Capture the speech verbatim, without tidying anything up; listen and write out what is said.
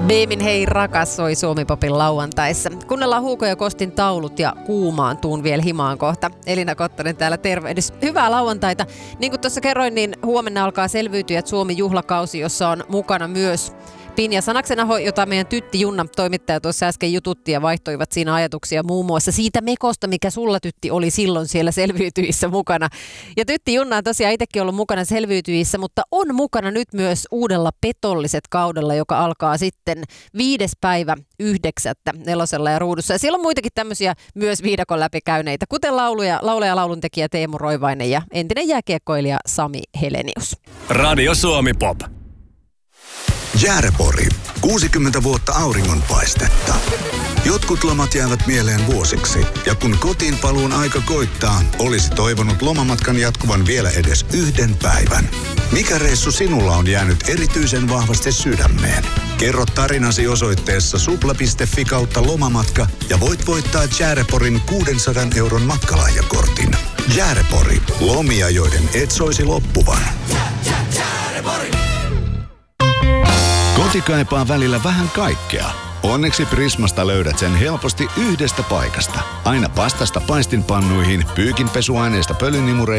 Beemin Hei rakas soi Suomi-popin lauantaissa. Kuunnellaan Huuko ja Kostin taulut ja kuumaan tuun vielä himaan kohta. Elina Kottonen täällä tervehdys. Hyvää lauantaita. Niin kuin tuossa kerroin, niin huomenna alkaa Selviytyjät Suomi-juhlakausi, jossa on mukana myös Pinja Sanaksenaho, jota meidän Tytti Junna toimittaja tuossa äsken jututti ja vaihtoivat siinä ajatuksia muun muassa siitä mekosta, mikä sulla Tytti oli silloin siellä Selviytyissä mukana. Ja Tytti Junna on tosiaan itsekin ollut mukana Selviytyissä, mutta on mukana nyt myös uudella Petolliset kaudella, joka alkaa sitten viides päivä yhdeksättä Nelosella ja Ruudussa. Ja siellä on muitakin tämmöisiä myös viidakon läpikäyneitä, kuten lauluja, laulaja lauluntekijä Teemu Roivainen ja entinen jääkiekkoilija Sami Helenius. Radio Suomi Pop. Jäärepori. kuusikymmentä vuotta auringonpaistetta. Jotkut lomat jäävät mieleen vuosiksi. Ja kun kotiin paluun aika koittaa, olisi toivonut lomamatkan jatkuvan vielä edes yhden päivän. Mikä reissu sinulla on jäänyt erityisen vahvasti sydämeen? Kerro tarinasi osoitteessa supla piste fi kautta lomamatka ja voit voittaa Jääreporin kuusisataa euron matkalahjakortin. Jäärepori. Lomia, joiden et soisi loppuvan. Koti kaipaa välillä vähän kaikkea. Onneksi Prismasta löydät sen helposti yhdestä paikasta. Aina pastasta paistinpannuihin, pyykinpesuaineista pölynimureihin